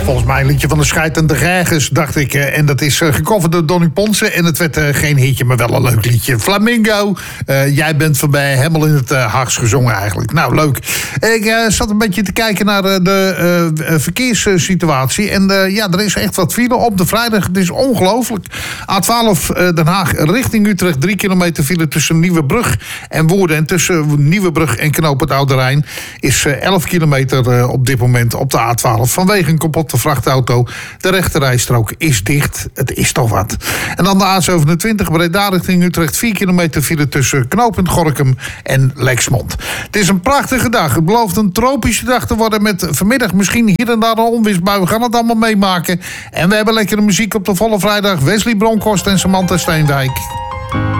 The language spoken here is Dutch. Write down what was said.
Volgens mij een liedje van de Scheid en de Grijgers, dacht ik. En dat is gecoverd door Donny Ponce. En het werd geen hitje, maar wel een leuk liedje. Flamingo, jij bent voorbij. Helemaal in het Haags gezongen eigenlijk. Nou, leuk. Ik zat een beetje te kijken naar de verkeerssituatie. En ja, er is echt wat file op de vrijdag. Het is ongelooflijk. A12 Den Haag richting Utrecht. 3 kilometer file tussen Nieuwebrug en Woerden. En tussen Nieuwebrug en Knoop het Oude Rijn is 11 kilometer op dit moment op de A12. Vanwege een kapotte vrachtauto. De rechterrijstrook is dicht. Het is toch wat. En dan de A27 Breda richting Utrecht. 4 kilometer file tussen knooppunt Gorinchem en Lexmond. Het is een prachtige dag. Het belooft een tropische dag te worden met vanmiddag misschien hier en daar een onweersbui. We gaan het allemaal meemaken. En we hebben lekkere muziek op de volle vrijdag. Wesley Bronkhorst en Samantha Steenwijk.